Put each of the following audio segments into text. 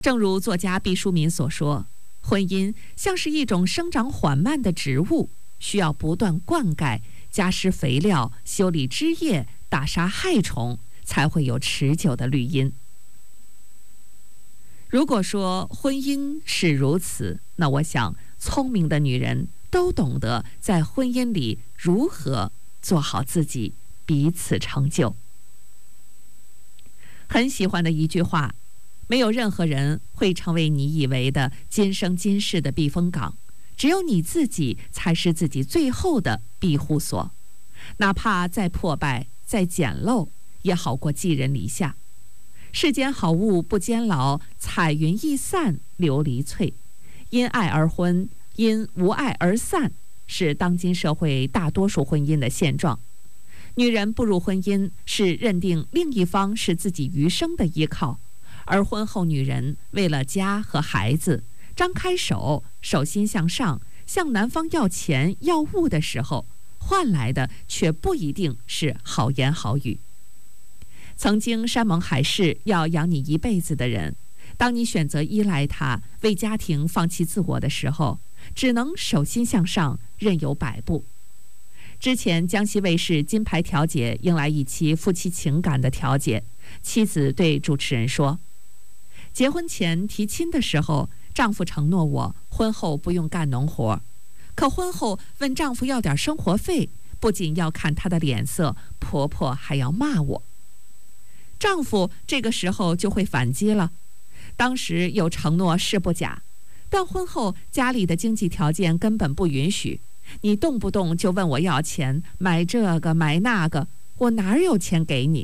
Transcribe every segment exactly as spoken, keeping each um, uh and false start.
正如作家毕淑敏所说，婚姻像是一种生长缓慢的植物，需要不断灌溉、加施肥料、修理枝叶、打杀害虫，才会有持久的绿荫。如果说婚姻是如此，那我想聪明的女人都懂得在婚姻里如何做好自己，彼此成就。很喜欢的一句话，没有任何人会成为你以为的今生今世的避风港，只有你自己才是自己最后的庇护所。哪怕再破败、再简陋，也好过寄人篱下。世间好物不坚牢，彩云易散琉璃脆。因爱而婚，因无爱而散，是当今社会大多数婚姻的现状。女人步入婚姻，是认定另一方是自己余生的依靠，而婚后女人为了家和孩子，张开手，手心向上，向男方要钱要物的时候，换来的却不一定是好言好语。曾经山盟海誓要养你一辈子的人，当你选择依赖他，为家庭放弃自我的时候，只能手心向上，任由摆布。之前江西卫视金牌调解迎来一期夫妻情感的调解，妻子对主持人说，结婚前提亲的时候，丈夫承诺我婚后不用干农活，可婚后问丈夫要点生活费，不仅要看他的脸色，婆婆还要骂我。丈夫这个时候就会反击了，当时有承诺是不假，但婚后家里的经济条件根本不允许，你动不动就问我要钱，买这个买那个，我哪有钱给你？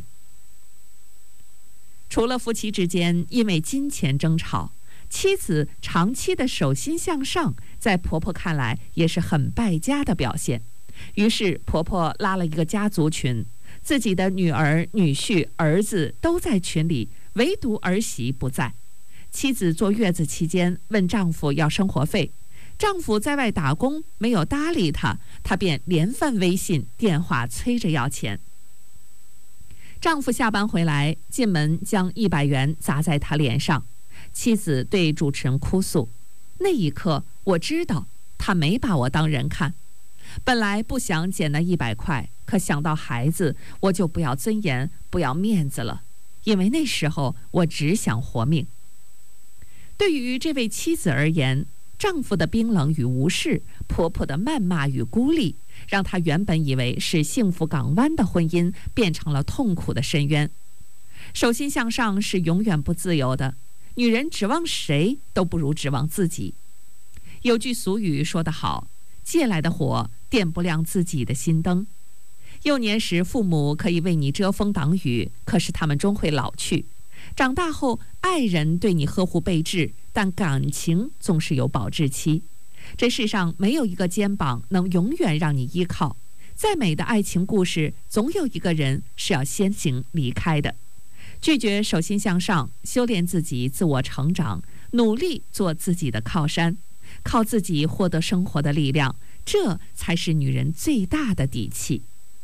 除了夫妻之间因为金钱争吵，妻子长期的手心向上，在婆婆看来也是很败家的表现。于是婆婆拉了一个家族群，自己的女儿、女婿、儿子都在群里，唯独儿媳不在。妻子坐月子期间问丈夫要生活费，丈夫在外打工没有搭理她，她便连番微信、电话催着要钱。丈夫下班回来，进门将一百元砸在她脸上。妻子对主持人哭诉，那一刻我知道他没把我当人看。本来不想捡那一百块，可想到孩子，我就不要尊严，不要面子了，因为那时候我只想活命。对于这位妻子而言，丈夫的冰冷与无视，婆婆的谩骂与孤立，让她原本以为是幸福港湾的婚姻，变成了痛苦的深渊。手心向上是永远不自由的，女人指望谁都不如指望自己。有句俗语说得好，借来的火点不亮自己的心灯。幼年时父母可以为你遮风挡雨，可是他们终会老去。长大后爱人对你呵护备至，但感情总是有保质期。这世上没有一个肩膀能永远让你依靠，再美的爱情故事，总有一个人是要先行离开的。拒绝手心向上，修炼自己，自我成长，努力做自己的靠山，靠自己获得生活的力量，这才是女人最大的底气。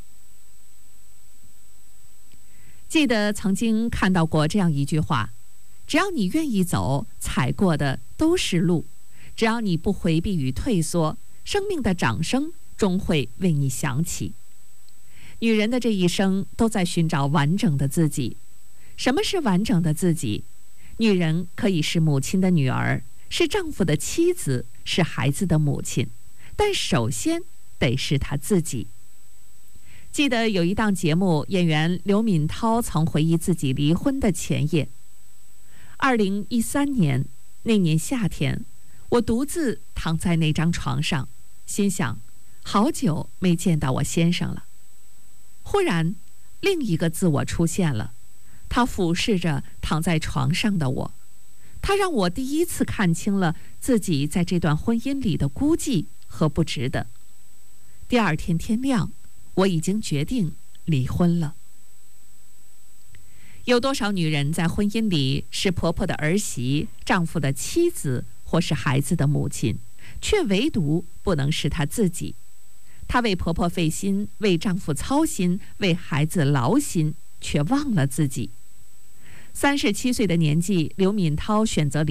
记得曾经看到过这样一句话，只要你愿意走，踩过的都是路，只要你不回避与退缩，生命的掌声终会为你响起。女人的这一生都在寻找完整的自己。什么是完整的自己？女人可以是母亲的女儿，是丈夫的妻子，是孩子的母亲，但首先得是她自己。记得有一档节目，演员刘敏涛曾回忆自己离婚的前夜。二零一三年那年夏天，我独自躺在那张床上，心想好久没见到我先生了。忽然另一个自我出现了，他俯视着躺在床上的我，他让我第一次看清了自己在这段婚姻里的孤寂和不值得。第二天天亮，我已经决定离婚了。有多少女人在婚姻里是婆婆的儿媳、丈夫的妻子，或是孩子的母亲，却唯独不能是她自己。她为婆婆费心，为丈夫操心，为孩子劳心，却忘了自己。 三十七岁的年纪，刘敏涛选择离